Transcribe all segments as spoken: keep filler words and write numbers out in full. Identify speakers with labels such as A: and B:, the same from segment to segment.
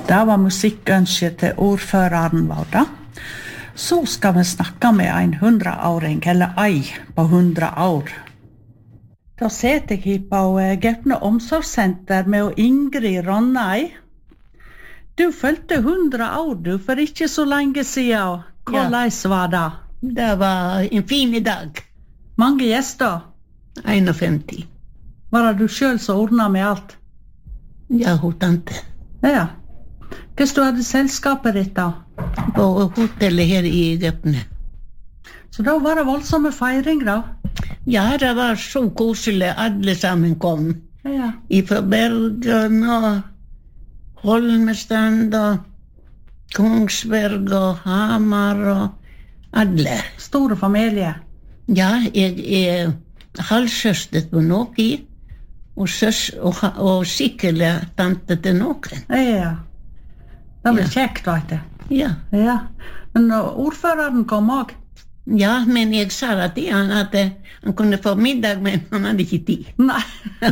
A: Det var musikkønsket til ordføreren vår da. Så skal vi snakke med en hundraåring, eller ei på hundra år. Da sitter jeg på Gaupne omsorgssenter med Ingrid Ronnei. Du følte hundra år, du, for ikke så lenge siden. Hvordan var det?
B: Det var en fin dag.
A: Mange gjester?
B: femti.
A: Var det du selv som ordnet med alt?
B: Ja, hun tante.
A: Ja. Hvordan du hadde selskapet ditt da?
B: På hotellet her i Gaupne.
A: Så da var det voldsomme feiring da?
B: Ja, det var så koselig. Alle sammen kom.
A: Ja.
B: Ifra Bergen og Holmestrand og Kongsberg og Hamar og alle.
A: Store familie?
B: Ja, jeg er halvsøster på noen. Og, søs, og, og sikkert tante til noen.
A: Ja. Det ble
B: Ja.
A: kjekt, vet du.
B: Ja.
A: Ja. Men ordføreren kom også.
B: Ja, men jeg sa det til han at eh, han kunne få middag, men han hadde ikke tid.
A: Nei.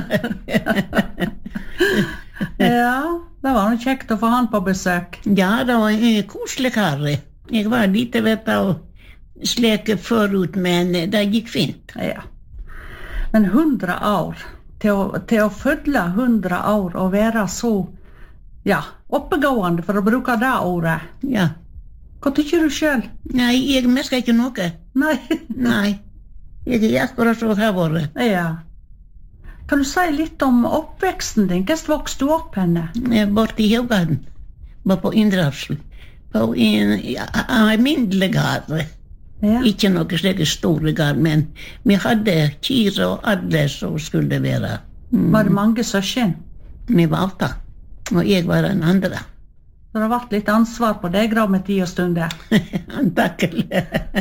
A: Ja, det var noe kjekt å få han på besøk.
B: Ja, det var en koselig kar. Jeg var lite vet og sleke forut, men det gikk fint.
A: Ja. Men hundra år, til å, til å følge hundra år og være så, ja, oppegående, for å bruke det ordet.
B: Ja.
A: Hva tykker du selv?
B: Nei, jeg merker ikke noe.
A: Nei.
B: Nei. Jeg er akkurat så har vært.
A: Ja. Kan du si litt om oppveksten din? Hvordan vokste du opp henne?
B: Jeg borte i Haugaden. Var på Indrarsel. På en ja, alminnelig gard.
A: Ja.
B: Ikke noe slik store gard, men vi hadde kyr og alle som skulle være. Mm.
A: Var det mange søsken?
B: Vi var åtte, og jeg var den andre.
A: Så det har vært litt ansvar på deg da med tid og stunder.
B: Antakelig.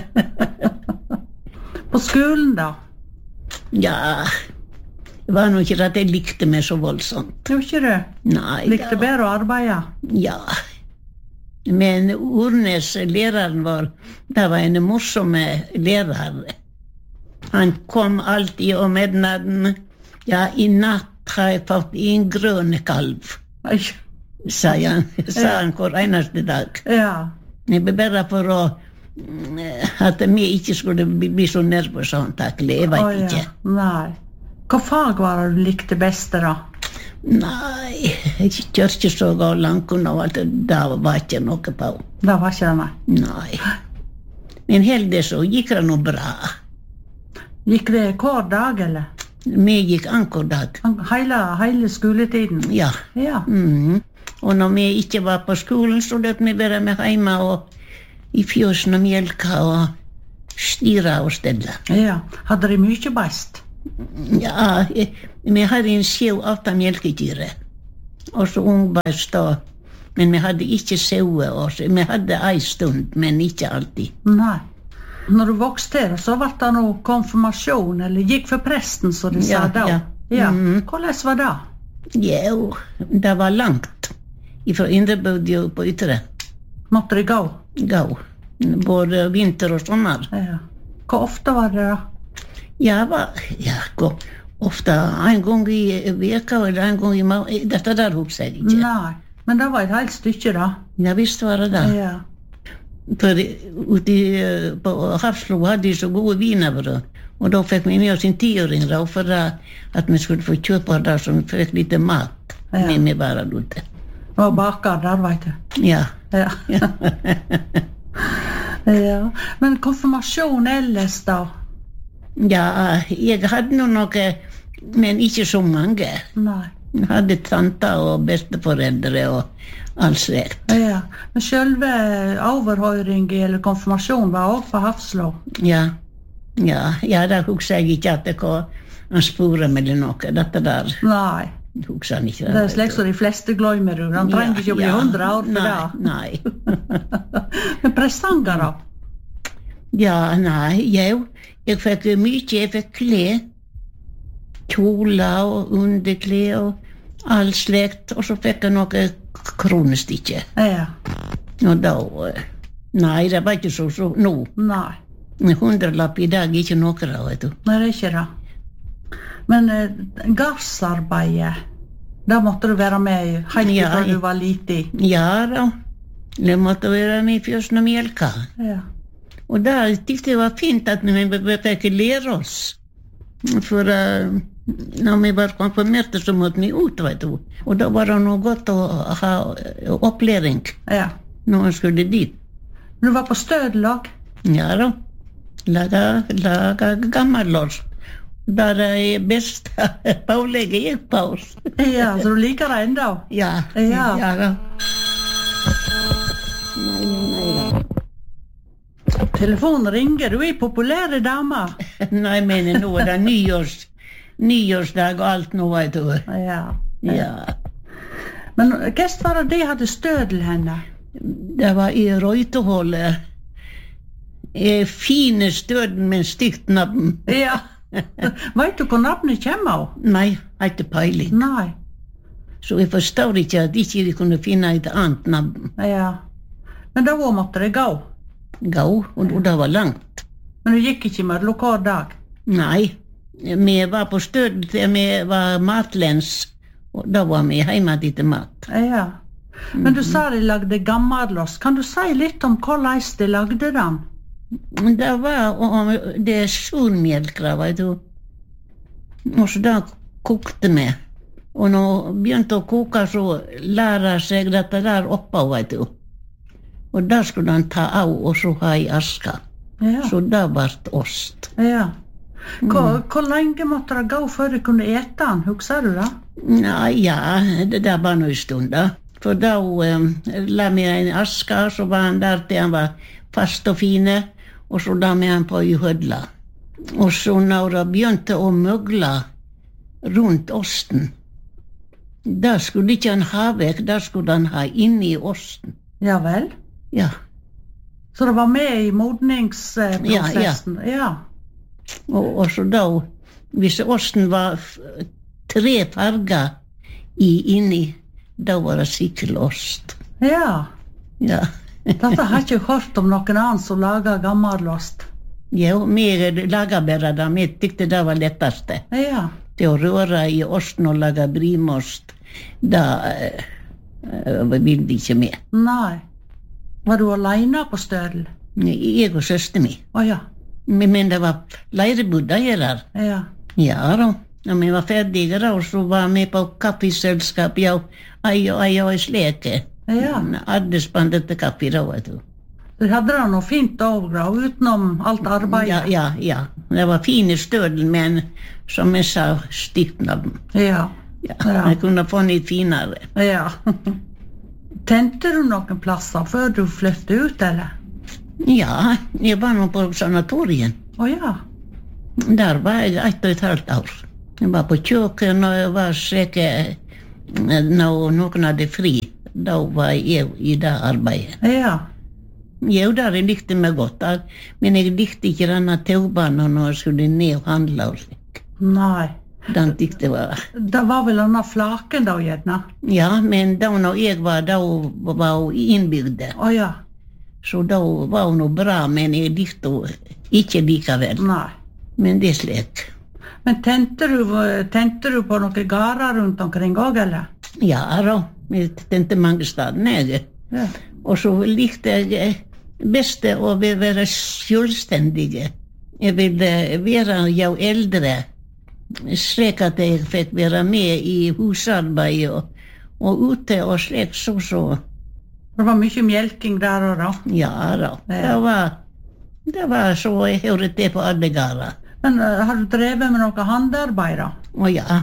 A: På skolen da?
B: Ja, det var nok ikke at jeg likte meg så voldsomt.
A: Tror ikke du?
B: Nei,
A: Likte
B: da-
A: bedre å arbeide?
B: Ja. Men Ornes, læreren vår, det var en morsomme lærer. Han kom alltid om midnatten. Ja, i natt har jeg fått en grønn kalv,
A: Oi.
B: sa han, sa han hver eneste dag.
A: Ja.
B: Det ble bare for å mm, at vi ikke skulle bli, bli så nervøse antakelig, jeg vet
A: Å, ja.
B: ikke.
A: Nei. Hva fag var det du likte best da?
B: Nei, kjørkesåg og lankun og alt det, det var ikke noe på.
A: Det var ikke det, nei.
B: Nei. Men heldig så gikk det noe bra.
A: Gikk det hver dag, eller?
B: Vi gikk anker dag.
A: Hele, hele skoletiden?
B: Ja.
A: Ja.
B: Mm. Og når vi ikke var på skolen, så løp vi være med hjemme og i fjøsen og mjelka og styra og stelle.
A: Ja. Hadde de mye best?
B: Ja, jeg- vi hadde en sjev åtte mjelkedyre. Og så ungbeist da. Men vi hadde ikke sauer også. Vi hadde en stund, men ikke alltid.
A: Nei. Når du vokste her, så var det noe konfirmasjon, eller gikk for presten, så de sa
B: Ja,
A: da.
B: ja.
A: Ja.
B: Mhm.
A: Hvordan var det?
B: Jo, det var langt. Fra Indrebødi og på Ytre.
A: Måtte de gå?
B: Gå. Både vinter og sommer.
A: Ja. Hvor ofte var det da?
B: Ja, va, ja, gå. Ofte en gang i veka eller en gang i måneden. Dette der husker jeg ikke.
A: Nei. Men det var et helt stykke da.
B: Ja, visst var det det.
A: Ja.
B: For ute på Hafslo hadde de så gode wienerbrød. Og da fikk vi med oss en tiåring da, for at vi skulle få kjøpe det som fikk litt mat.
A: Ja.
B: Men vi bare ute.
A: Det var baker der, vet du.
B: Ja.
A: Ja. Ja. Men konfirmasjon ellers da?
B: Ja, jeg hadde nå noe, men ikke så mange.
A: Nei.
B: Jeg hadde tanter og besteforeldre og alt slikt.
A: Ja. Men selve overhøring eller konfirmasjon var også på Hafslo?
B: Ja, ja, ja, da husker jeg ikke at det var en spore eller noe. Dette der
A: Nei.
B: husker han ikke.
A: Det er slik som de fleste glemmer. Han trenger ikke å bli hundra år for
B: nei,
A: det.
B: Nei.
A: Men prestanger da?
B: Ja, nei, jo. Jeg fikk mye, jeg fikk klær. Kjoler og underklær og alt slikt. Og så fikk jeg noe kronestikke.
A: Ja.
B: Og da, nei, det var ikke så, så nå.
A: Nei.
B: En hundrelapp i dag er ikke noe da, vet du.
A: Nei, det er ikke det. Men eh, gardsarbeidet, Da måtte du være med i, helt
B: Ja,
A: fra
B: jeg-
A: du var liten.
B: Ja då, det måtte være med først når mjölka.
A: Ja.
B: Och där tyckte jag var fint att vi fick lära oss. För uh, när vi var konfirmerade så måtte vi ut, vet du. Och då var det nog gott att ha uppläring
A: Ja.
B: när man skulle dit.
A: Du var på stødelag.
B: Ja då, laga, laga gammallås. Där är bästa pålägget gick paus.
A: Ja, så du liker det enda.
B: Ja,
A: Ja.
B: ja då. Nej, nej, nej.
A: Telefonen ringer, du er populære dame.
B: Nej, men nu är det nyårs, nyårsdag och allt nu, vet du.
A: Ja.
B: Ja.
A: Men hva var det de hadde stødel henne?
B: Det var i Reuterhålet. Eh, fine støden med stygt navn.
A: Ja. Vet du hvor navnet kommer av?
B: Nei, har ikke peiling.
A: Nei.
B: Så jeg forstår ikke at ikke de kunne finne et annet navn.
A: Ja. Men da måtte det gå.
B: Gå, og, og det var langt.
A: Men du gikk ikke med lokal dag?
B: Nei, vi var på stød til vi var matlens, og da var vi hjemme til mat.
A: Ja. Men du sa de lagde gammallost. Kan du si litt om hvordan de lagde den?
B: Det var om det surmjølkra, vet du. Og så da kokte vi. Og når vi begynte å koke, så lærer seg dette der oppe, vet du. Og da skulle han ta av og så ha i aska.
A: Ja.
B: Så da ble det ost.
A: Ja. Hvor, hvor lenge måtte det gå før du kunne ete den? Husker du det?
B: Nei, ja, det der var noe stund da. For da um, la vi en aska, så var han der til han var fast og fine, og så la vi han på i hødla. Og så når det begynte å møgle rundt osten, da skulle ikke han ha vekk, da skulle han ha inni osten.
A: Ja vel.
B: Ja,
A: Så det var med i modningsprosessen? Ja, ja.
B: og, og så da, hvis osten var f- tre farger i inni, da var det sikkert ost.
A: Ja.
B: Ja.
A: Dette har jeg ikke hørt om noen annen som lager gammallost.
B: Ja, vi laga bara det, vi tyckte det var lättaste.
A: Ja.
B: Till att röra i osten och laga brimost, det äh, vill vi inte med.
A: Nei. Var du alene på stødel?
B: Jag och syster mi.
A: Å ja.
B: Men, men det var leirebudda här.
A: Ja.
B: Ja då, när vi var färdiga då så var vi på kaffesällskap, ja, aj och aj och i sleke.
A: Ja.
B: Adelsbandet till kaffe då, vet du.
A: Du hadde det noe fint overgrad utenom alt arbeidet?
B: Ja, ja, ja. Det var fine stødel, men som jeg sa, stygt navn.
A: Ja.
B: Ja,
A: Ja.
B: jeg kunne få litt finere.
A: Ja. Tente du noen plasser før du flyttet ut, eller?
B: Ja, jeg var nå på sanatorien.
A: Å ja.
B: Der var jeg ett og et halvt år. Jeg var på kjøkken, og jeg var sikker når noen hadde fri. Da var jeg i det arbeidet.
A: Ja.
B: Jo, der jeg likte meg godt, der. Men jeg likte ikke denne togbanen når jeg skulle ned og handle og slik.
A: Nei.
B: Den tykte jeg var...
A: Det var vel denne flaken da, gjerne?
B: Ja, men da når jeg var, da var hun innbygde.
A: Å ja.
B: Så da var hun noe bra, men jeg likte henne ikke likevel.
A: Nei.
B: Men det er slik.
A: Men tente du, tente du på noen gårder rundt omkring også, eller?
B: Ja, da. Jeg tente mange steder, jeg.
A: Ja.
B: Og så likte jeg best å være selvstendige. Jeg ville være jo eldre, slik at jeg fikk være med i husarbeid og, og ute og slik så så.
A: Det var mye mjelking der og da.
B: Ja da, det var, det var så jeg hørte det på alle gårder.
A: Men uh, har du drevet med noe handarbeid da?
B: Og ja,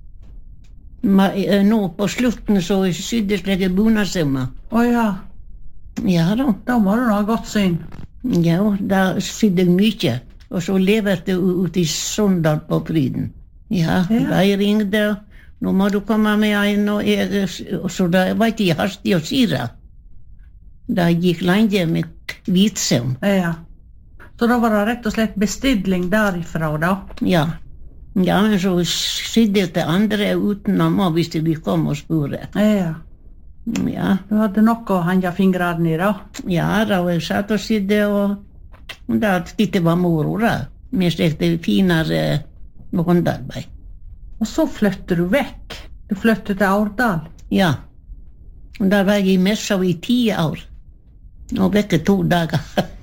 B: Ma, nå på slutten så sydde slik bonasømmer.
A: Å ja.
B: Ja da.
A: Da må du ha godt syn.
B: Ja, da sydde jeg mye. Og så leverte jeg ut i Sondal på Fryden. Ja,
A: Ja.
B: da jeg ringde, nå må du komme med en, og, jeg, og så da var ikke jeg hastig å si det. Da gikk lenge med hvitsøm.
A: Ja. Så da var det rett og slett bestilling derifra da?
B: Ja. Ja, men så sydde jeg til andre utenom, og hvis de kom og spurte.
A: Ja.
B: Ja,
A: Du hadde nok å henge fingrene i da?
B: ja, da jeg satt og sydde, og, og da tykte det var moro da. Men slik det finere håndarbeid.
A: Og så flyttet du vekk. Du flyttet til Årdal?
B: Ja. Og da var jeg i Messa i ti år. Og vekke to dager.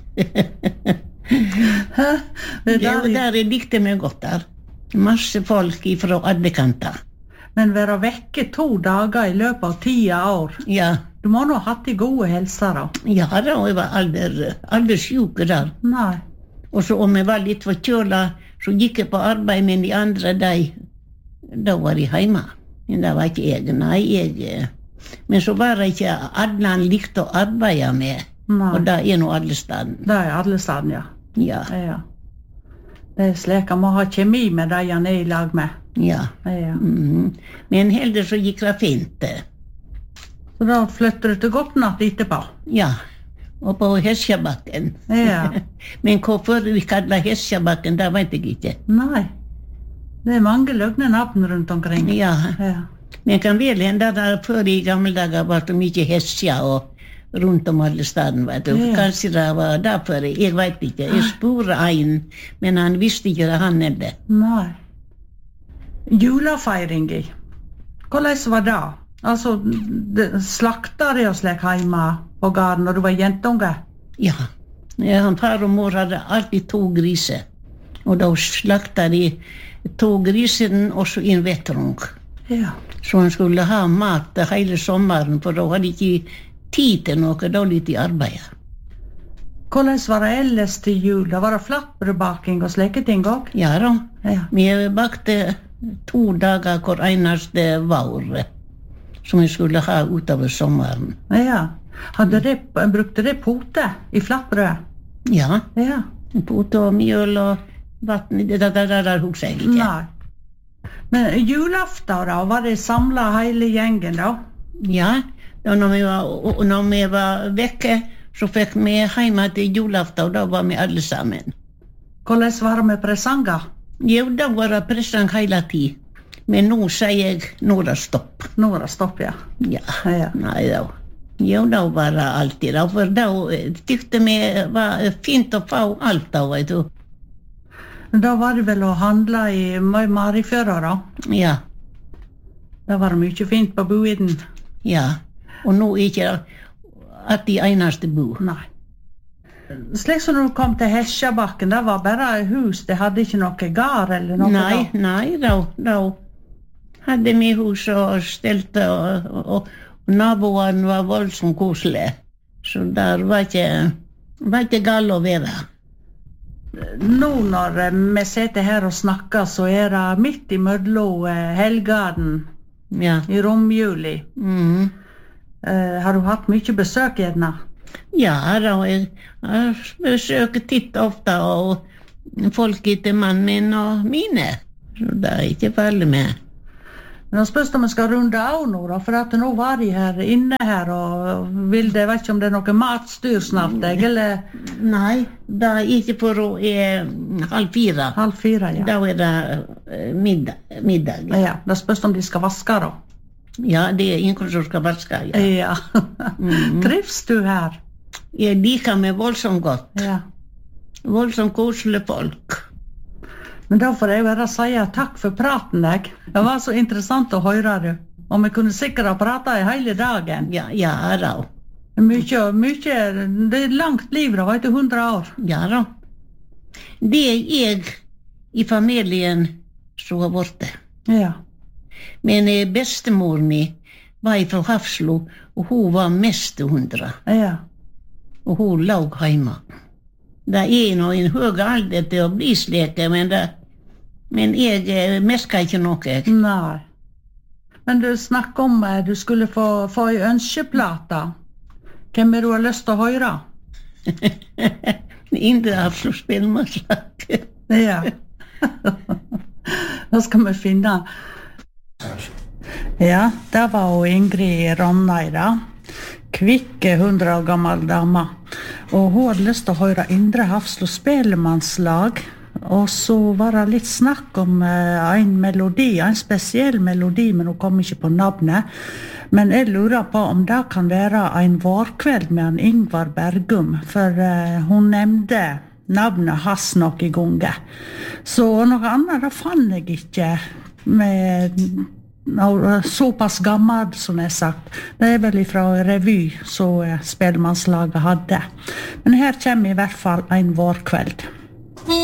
B: det der, der jeg likte meg godt der. Masse folk fra alle kanter.
A: Men være vekke to dager i løpet av ti år?
B: Ja.
A: Du må nå ha hatt de gode helser da?
B: Ja, da, og jeg var aldri, aldri syk der.
A: Nei.
B: Og så om jeg var litt forkjøla, så gikk jeg på arbeid, men de andre, de, da var jeg hjemme. Men det var ikke jeg, nei, jeg. Men så var det ikke alle han likte å arbeide med.
A: Nei.
B: Og det er nå alle steder.
A: Det er alle steder, ja.
B: Ja.
A: Ja. Det er slik, han må ha kjemi med de han er i lag med.
B: Ja.
A: Ja.
B: Mm. Men heldig så gikk det fint.
A: Så da flytter du til Gotnatt etterpå?
B: Ja, og på Hesjabakken.
A: Ja.
B: Men hvorfor vi kaller Hesjabakken, det vet jeg ikke.
A: Nei. Det er mange løgne navn rundt omkring.
B: Ja.
A: Ja.
B: Men kan vel hende at før i gamle dager var det mye Hesja og rundt om alle steder, vet du.
A: Ja.
B: Kanskje det var derfor, jeg vet ikke. Jeg spurte en, men han visste ikke det han er det.
A: Nei. Julefeiringi. Hvordan var det? Altså, slakta de og slik hjemme på gården når du var jentunge?
B: Ja. Ja, han far og mor hadde alltid to griser. Og da slakta de to grisen og så en vettrung.
A: Ja.
B: Så han skulle ha mat hele sommeren, for da hadde de ikke tid til noe, da litt i arbeid.
A: Hvordan var det ellers til jul? Da var det flatbrødbaking og slike ting også?
B: Ja da.
A: Ja.
B: Vi bakte to dager hver eneste vår, som vi skulle ha utover sommeren.
A: Ja. Hadde det, brukte det pote i flatbrød?
B: Ja.
A: Ja.
B: Pote og mjøl og vatten, det der, der, der husker jeg ikke.
A: Nei. Men julaften da, var det samlet hele gjengen da?
B: Ja, da når vi var, og når vi var vekke, så fikk vi hjemme til julaften, og da var vi alle sammen.
A: Hvordan var det med presanger?
B: Jo, da var det presang hele tiden. Men nå sier jeg, nå er det stopp.
A: Nå er det stopp, ja.
B: Ja,
A: Ja.
B: nei da. Jo, da var det alltid, da, for da tykte vi var fint å få alt da, vet du.
A: Men da var det vel å handle i Marifjøra da?
B: Ja,
A: Da var det mye fint på boiden.
B: ja. Og nå er ikke at de eneste bo.
A: Nei. Slik som når du kom til Hesjabakken, det var bare hus, det hadde ikke noe gar eller noe
B: Nei,
A: da?
B: nei, da, da hadde vi hus og stelte, og, og, og naboene var voldsomt koselige. Så der var ikke, var ikke galt å være.
A: Nå når eh, vi sitter her og snakker, så er det midt i mellom eh, helgaden
B: Ja.
A: i romjuli.
B: Mm.
A: Eh, har du hatt mye besøk gjerne?
B: Ja, da, jeg, jeg besøker titt ofte, og folk etter mannen min og mine. Så det er ikke farlig med.
A: Men da spørs om vi skal runde av nå da, for at nå var de her inne her, og vil det, vet ikke om det er noe matstyr snart, jeg, eller
B: Nei, det er ikke for å er halv fire.
A: halv fire, ja.
B: Da er det eh, middag. middag.
A: Ja, da spørs om de skal vaske da.
B: Ja, det er ingen som skal vaske. Ja.
A: Ja. Trivs du her?
B: Jeg liker meg voldsomt godt.
A: Ja.
B: Voldsomt koselige folk.
A: Men da får jeg bare si takk for praten, jeg. Det var så interessant å høre du. Og vi kunne sikkert ha pratet i hele dagen.
B: Ja, ja da.
A: Mykje, mykje, det er langt liv da, vet du, hundre år.
B: Ja da. Det er jeg i familien som har vært det.
A: Ja.
B: Men eh, bestemor mi var fra Hafslo, og hun var mest hundre.
A: Ja.
B: Og hun låg hjemme. Det er nå en høy alder til å bli slike, men, det, men jeg eh, merker ikke noe. Jeg.
A: Nei. Men du snakker om at du skulle få, få en ønskeplate. Hvem er du har lyst til å høre?
B: Indre Hafslo spillmannslag.
A: Ja. Da skal vi finne. Ja, det var jo Ingrid Ronneida. Kvikke, hundre år gammel dame. Og hun hadde lyst til å høre Indre Hafslo spellemannslag. Og så var det litt snakk om uh, en melodi, en spesiell melodi, men hun kom ikke på navnet. Men jeg lurer på om det kan være en vårkveld med en Ingvar Bergum, for uh, hun nevnte navnet hans noen ganger. Så noe annet da fann jeg ikke med såpass gammel som jeg har sagt. Det er vel fra revy så spellemannslaget hadde. Men her kommer i hvert fall en vårkveld.